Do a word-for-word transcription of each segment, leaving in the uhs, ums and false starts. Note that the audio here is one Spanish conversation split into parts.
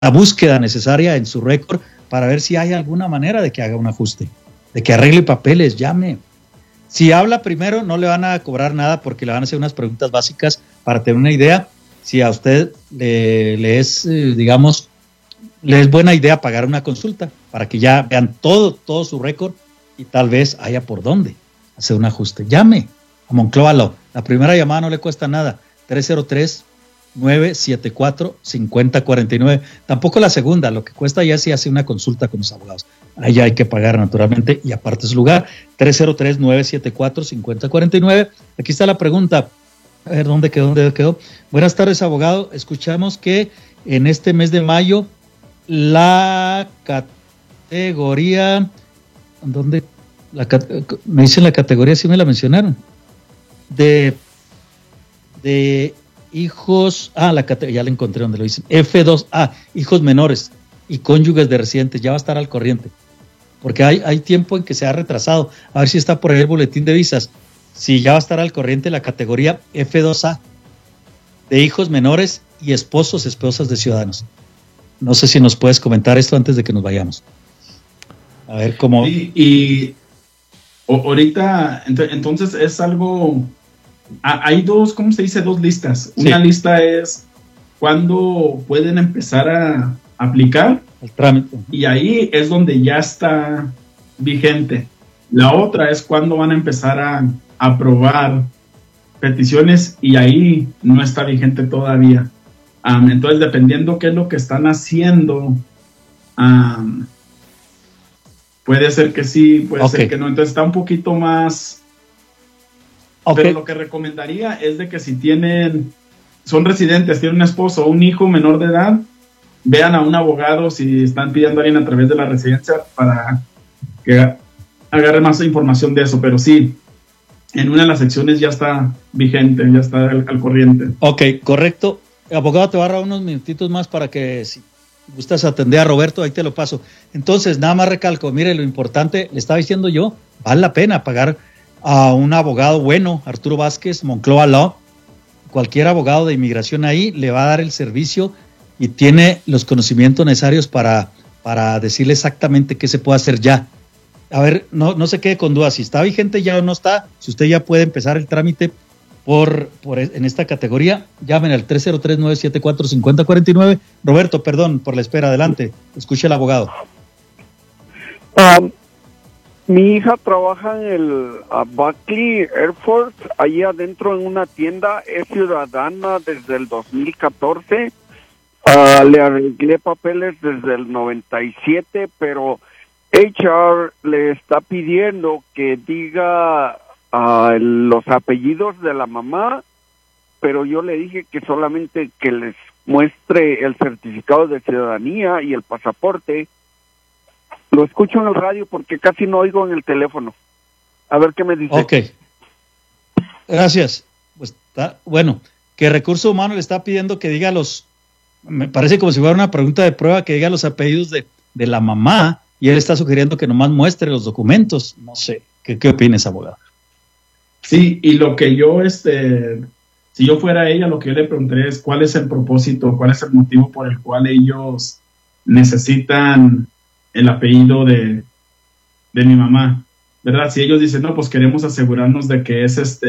la búsqueda necesaria en su récord para ver si hay alguna manera de que haga un ajuste, de que arregle papeles, llame. Si habla primero, no le van a cobrar nada porque le van a hacer unas preguntas básicas para tener una idea. Si a usted le, le es, eh, digamos, le es buena idea pagar una consulta para que ya vean todo, todo su récord y tal vez haya por dónde hacer un ajuste. Llame a Monclova Law. La primera llamada no le cuesta nada. tres cero tres, nueve siete cuatro, cinco cero cuatro nueve. Tampoco la segunda, lo que cuesta ya es si hace una consulta con los abogados. Ahí ya hay que pagar naturalmente y aparte su lugar. tres cero tres, nueve siete cuatro, cinco cero cuatro nueve. Aquí está la pregunta. A ver, ¿dónde quedó? ¿Dónde quedó? Buenas tardes, abogado. Escuchamos que en este mes de mayo la categoría, ¿dónde? La, me dicen la categoría, sí me la mencionaron. De, de hijos, ah, la categoría, ya la encontré donde lo dicen. F dos A, hijos menores y cónyuges de residentes, ya va a estar al corriente. Porque hay, hay tiempo en que se ha retrasado. A ver si está por ahí el boletín de visas. Si ya va a estar al corriente la categoría F dos A, de hijos menores y esposos, esposas de ciudadanos. No sé si nos puedes comentar esto antes de que nos vayamos. A ver cómo... Y, y o, ahorita, entonces es algo... Hay dos, ¿cómo se dice? Dos listas. Una sí. Lista es cuándo pueden empezar a aplicar. El trámite. Y ahí es donde ya está vigente. La otra es cuándo van a empezar a aprobar peticiones y ahí no está vigente todavía. Um, entonces, dependiendo qué es lo que están haciendo, um, puede ser que sí, puede okay. ser que no. Entonces, está un poquito más... Okay. Pero lo que recomendaría es de que si tienen, son residentes, tienen un esposo o un hijo menor de edad, vean a un abogado si están pidiendo a alguien a través de la residencia para que agarren más información de eso. Pero sí, en una de las secciones ya está vigente, ya está al, al corriente. Ok, correcto. Abogado, te va a dar unos minutitos más para que si gustas atender a Roberto, ahí te lo paso. Entonces, nada más recalco, mire, lo importante, le estaba diciendo yo, vale la pena pagar a un abogado bueno, Arturo Vázquez, Monclova Law. Cualquier abogado de inmigración ahí le va a dar el servicio y tiene los conocimientos necesarios para, para decirle exactamente qué se puede hacer ya. A ver, no, no se quede con dudas, si está vigente ya o no está, si usted ya puede empezar el trámite por, por en esta categoría, llamen al tres cero tres, nueve siete cuatro, cinco cero cuatro nueve. Roberto, perdón por la espera, adelante, escuche al abogado. Um, mi hija trabaja en el uh, Buckley Air Force, allí adentro en una tienda, es ciudadana desde el dos mil catorce, uh, le arreglé papeles desde el noventa y siete, pero H R le está pidiendo que diga uh, los apellidos de la mamá, pero yo le dije que solamente que les muestre el certificado de ciudadanía y el pasaporte. Lo escucho en el radio porque casi no oigo en el teléfono. A ver qué me dice. Ok. Gracias. Pues está, bueno, que Recursos Humanos le está pidiendo que diga los, me parece como si fuera una pregunta de prueba, que diga los apellidos de, de la mamá, y él está sugiriendo que nomás muestre los documentos. No sé, ¿qué, qué opinas, abogado? Sí, y lo que yo, este, si yo fuera ella, lo que yo le preguntaría es cuál es el propósito, cuál es el motivo por el cual ellos necesitan el apellido de, de mi mamá, ¿verdad? Si ellos dicen, no, pues queremos asegurarnos de que es este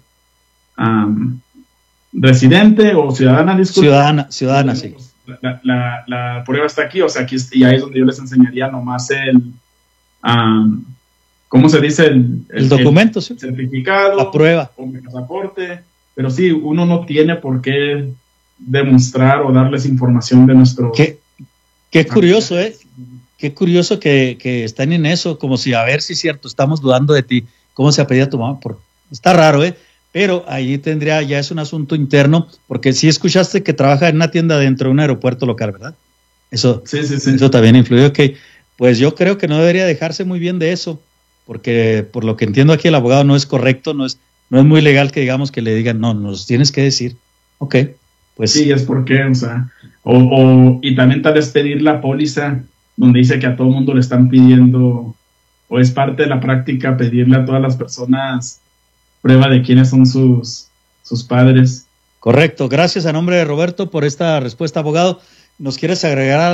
um, residente o ciudadana, disculpe. Ciudadana, ciudadana, sí. La, la, la prueba está aquí, o sea, aquí y ahí es donde yo les enseñaría nomás el, um, ¿cómo se dice? El, el, el documento, el sí. certificado, la prueba. O mi pasaporte, pero sí, uno no tiene por qué demostrar o darles información de nuestro... Qué, qué curioso, ¿eh? Qué curioso que, que están en eso, como si a ver si es cierto, estamos dudando de ti, cómo se apellida tu mamá. Por, está raro, ¿eh? Pero ahí tendría, ya es un asunto interno, porque sí escuchaste que trabaja en una tienda dentro de un aeropuerto local, ¿verdad? Eso, sí, sí, sí. Eso también influye. Ok, pues yo creo que no debería dejarse muy bien de eso, porque por lo que entiendo aquí el abogado no es correcto, no es, no es muy legal que digamos que le digan, no, nos tienes que decir. Ok, pues. Sí, es porque, o sea, o, o y también tal vez pedir la póliza donde dice que a todo mundo le están pidiendo, o es parte de la práctica pedirle a todas las personas prueba de quiénes son sus, sus padres. Correcto, gracias a nombre de Roberto por esta respuesta, abogado. ¿nos quieres agregar